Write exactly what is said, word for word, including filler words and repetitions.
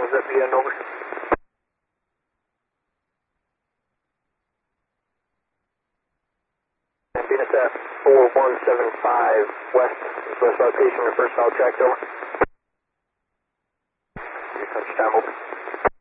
Was that via Nova? And being at that four one seven five west, west location, reverse south track over. Your touch time open.